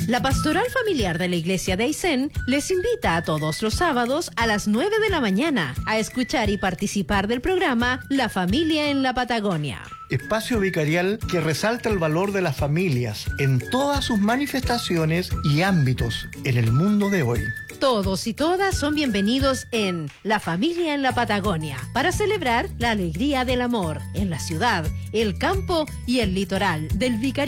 La Pastoral Familiar de la Iglesia de Aysén les invita a todos los sábados a las 9 de la mañana a escuchar y participar del programa La Familia en la Patagonia. Espacio vicarial que resalta el valor de las familias en todas sus manifestaciones y ámbitos en el mundo de hoy. Todos y todas son bienvenidos en La Familia en la Patagonia para celebrar la alegría del amor en la ciudad, el campo y el litoral del vicariato.